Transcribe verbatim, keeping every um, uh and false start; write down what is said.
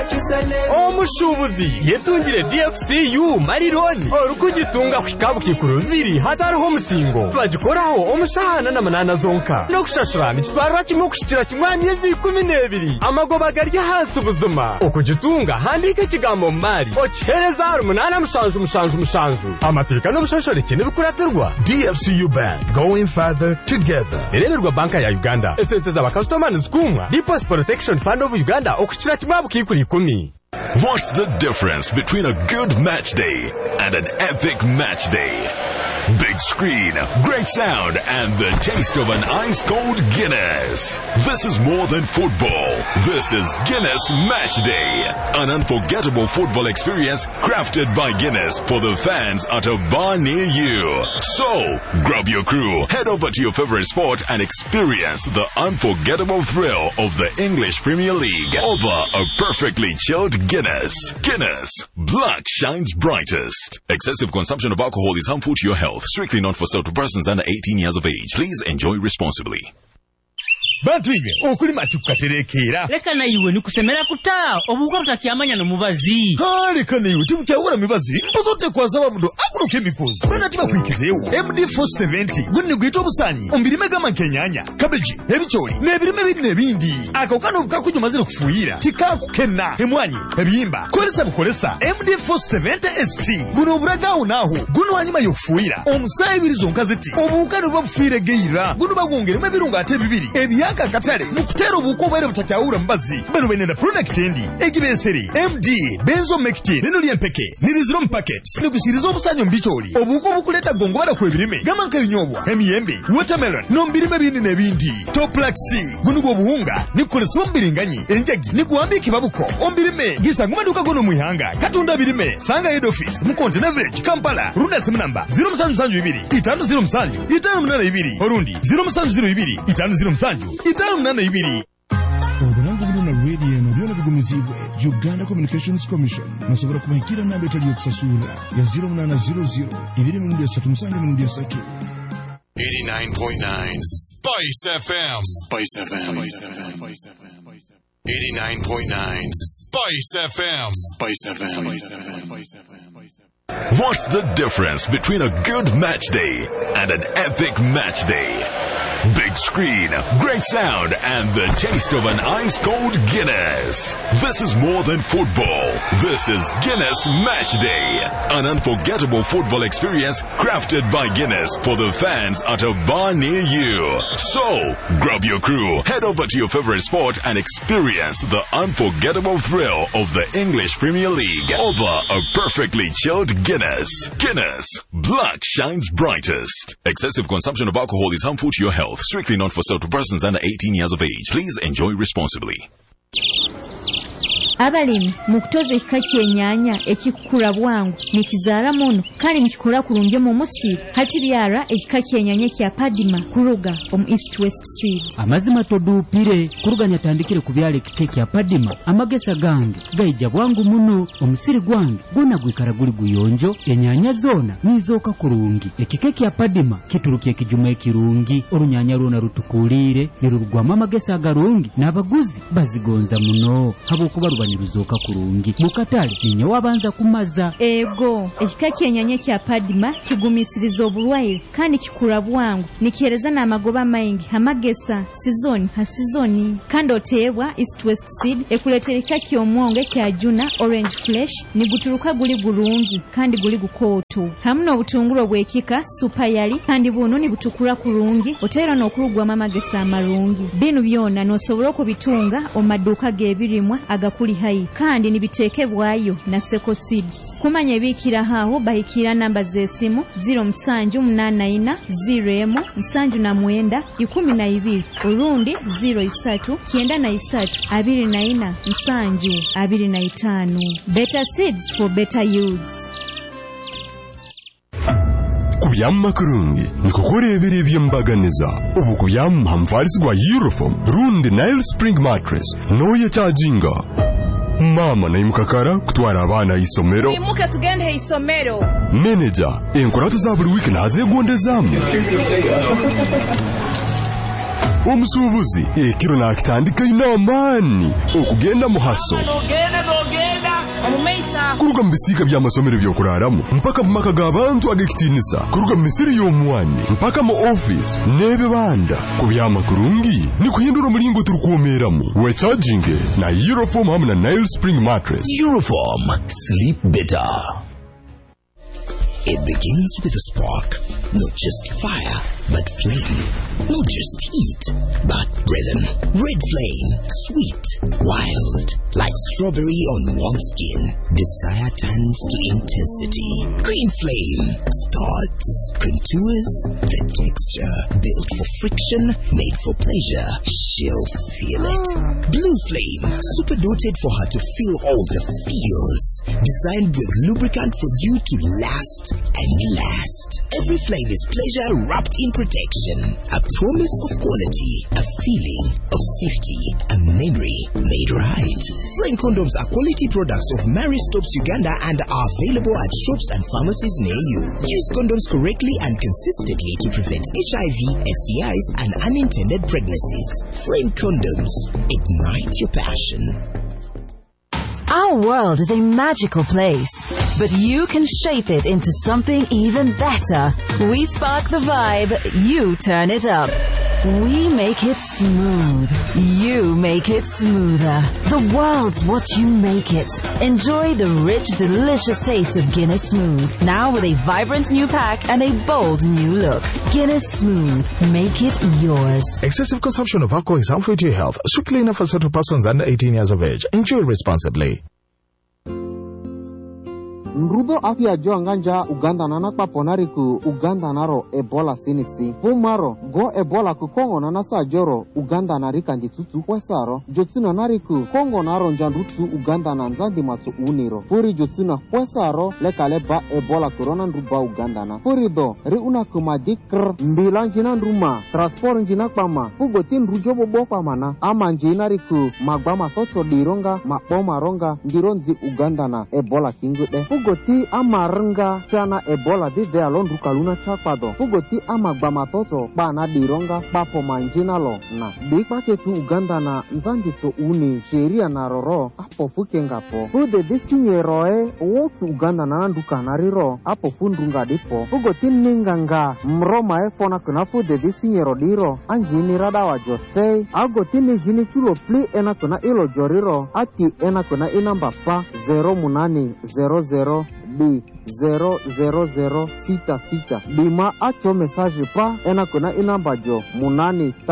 omushubuzi yetungire D F C U marironi orukugitunga kwikabu kikuru biri hatariho musingo bagikoraho omushahana na manana zonka no kushashura nikitwarwa kimwe kushikira kimwani yezi kumi n'ebiri amagoba garya hasi ubuzima okugitunga handika ikigambo mari okihereza ari munana mushanju mushanju mushanju amateka no bushashoreke nibikuratirwa. D F C U Bank, going further together. Ereberwa banka ya Uganda esente za bakastomers zikumwa Deposit Protection Fund of Uganda okukira kimwabu kikuri kumi. What's the difference between a good match day and an epic match day? Big screen, great sound, and the taste of an ice-cold Guinness. This is more than football. This is Guinness Match Day. An unforgettable football experience crafted by Guinness for the fans at a bar near you. So, grab your crew, head over to your favorite sport and experience the unforgettable thrill of the English Premier League over a perfectly chilled Guinness. Guinness. Black shines brightest. Excessive consumption of alcohol is harmful to your health. Strictly not for sale to persons under eighteen years of age. Please enjoy responsibly. Bantwige okuli mati kukaterekera leka na iwe nikusemera kutaa obuko butakyamanya no mubazi ha leka na iwe tibukyawura mibazi mpozote kwazawa mudo akuno chemicals bana tiba kuikizeyo M D four seventy gunni gwito obusanyi ombirime gama kenyanya cabbage ebicholi nebirime bindi nebindi akokano bukakujumazira kufuira tikakukenna emwanyi ebiyimba kolesa bukolesa M D four seventy S C buno buragawo naho guno anyuma yofuira omusayi birizo nkaziti obukano babufuire geira guno bagongere ebirunga ate bibiri ebiyaka katale mukutero buko bwere butakyawura mbazi bano benenda product endi egibeseri M D benzo mectin nino lyempeke niriziro mpacket nigusirizo obusanyo mbicholi obuko bukuleta gongo bara kwebirime gama nkabinyobwa emiyembe watermelon no mbirime bindi nebindi toplaxi gunugo buhunga nikolesa ombiringanyi enjagi niguambiki babuko ombirime gisa ngumaduka gono muihanga katunda birime sanga head office mu Container Village Kampala runda simu namba zero seven seven two itano zero seven itano nane ibiri orundi zero seven zero two itano zero seven itano nane ibiri. Obulangu buno na radio eno byona bigumizibwe Uganda Communications Commission nasobora kubahikira namba etali yokusasula ya zero nine zero zero ibiri mu ndia tatu musange mu ndia satu. eighty-nine point nine Spice F M. Spice F M. eighty-nine point nine Spice F M. Spice F M. What's the difference between a good match day and an epic match day? Big screen, great sound, and the taste of an ice-cold Guinness. This is more than football. This is Guinness Match Day. An unforgettable football experience crafted by Guinness for the fans at a bar near you. So, grab your crew, head over to your favorite sport and experience the unforgettable thrill of the English Premier League over a perfectly chilled Guinness. Guinness. Black shines brightest. Excessive consumption of alcohol is harmful to your health. Strictly not for sale to persons under eighteen years of age. Please enjoy responsibly. Abalimi mukutoza ekika kyenyanya ekikula bwangu nikizaala muno kandi nikikola kulungi mu musiri hati byara ekika kyenyanya kya Padima kuruga omu East West Seed. Amazima todupire kuruganya tandikire kubyala ekika kya Padima amagesa gange gaija bwangu muno omusiri gwange gona gwikara guli guyonjo enyanya zona nizoka kurungi ekika kya Padima kiturukiye kijuma ekirungi orunyanya runa rutukulire nirurugwama amagesa agarungi n'abaguzi bazigonza muno habo kuba niruzoka kurungi mukatale ninyo wabanza kumaza ego ekika kyenyanya kya Padima kigumisiriza obulwaire kandi kikula bwangu nikereza n'amagoba maingi amagesa season ha season kandi otebwa East West Seed ekuletera ekika ky'omwonge kya Juna Orange Flesh niguturuka guli gulungi kandi guli gukooto hamno obutunguro bw'ekika super yali kandi buno ni butukula kurungi otera n'okurugwa amagesa amalungi bino byona nosobola okubitunga omaduka gebirimwa agakuli hai kandi nibitekebwayo na Seko Seeds. Kumanya ebikira haho bahikira namba z'esimu zero seven eight nine zero emu nsanju na mwenda ikumi na ibiri urundi zero isatu kienda na isatu abiri na ina nsanju abiri na itanu. Better Seeds for better yields. Kubiyamma kurungi nikukurebera ebyembaganiza obu kubiyamma hamfarisi gwa Euroform rundi Nile Spring Mattress noye charginga mama na imukakara kutwara abana isomero imuka tugende isomero manager enkora tuzaburi week naze gondezamu omusuubuzi ekiro nakitandika inamani okugenda muhaso kuruga mu bisiika by'amasomero by'okuraramu mpaka mu maka g'abantu ag'ekitiinisa kuruga mu misiri y'omwani mpaka mu office n'ebibanda ku by'amakurungi ni kuhindura omulingo turikuwomeeramu wecharginge na Euroform hamwe na Nile Spring Mattress. Euroform, sleep better. It begins with a spark, not just fire, but flame. Not just heat, but rhythm. Red flame, sweet, wild, like strawberry on warm skin. Desire turns to intensity. Green flame starts, contours, the texture, built for friction, made for pleasure. She'll feel it. Blue flame, super doted for her to feel all the feels. Designed with lubricant for you to last and last. Every flame is pleasure wrapped in protection. A promise of quality, a feeling of safety, a memory made right. Flame condoms are quality products of Mary Stopes Uganda and are available at shops and pharmacies near you. Use condoms correctly and consistently to prevent H I V, S T Is, and unintended pregnancies. Flame condoms, ignite your passion. Our world is a magical place, but you can shape it into something even better. We spark the vibe, you turn it up. We make it smooth, you make it smoother. The world's what you make it. Enjoy the rich, delicious taste of Guinness Smooth, now with a vibrant new pack and a bold new look. Guinness Smooth, make it yours. Excessive consumption of alcohol is harmful to your health. Strictly enough for certain persons under eighteen years of age. Enjoy responsibly. Nrudo afya jo anganja Uganda nana kwa ponariku Uganda naro Ebola sinisi. Fumaro go Ebola ku Kongo nana sa joro Uganda narika nditutu kwesaro. Jotsuna nariku Kongo naro njanrutu Uganda na nzandi matu uniro. Furi jotsuna kwesaro lekale ba Ebola corona nruba Uganda na. Furi do ri una kumadikr mbila njina nruma transport njina kwama. Fugo tin rujobo bo kwa mana. Ama njina riku magbama soto dironga mapoma ronga ndironzi Uganda na Ebola kingude. Fugoti amarenga chana Ebola vive alondu kaluna chapado. Fugoti amagbama toto bana dironga papo manjina lo na. Bikpa ketu Uganda na nzandito uni sheria na roro apo fukengapo. Fude desinye roe wotu Uganda na nanduka nariro apo fundunga dipo. Fugoti ninganga mroma efona kuna fude desinye rodiro anjini rada wa jotei. Agoti nijini chulo pli ena kuna ilo joriro ati ena kuna inamba pa zero munani zero zero B zero zero zero sita sita. Bima acho message pa ena kuna inamba jo munani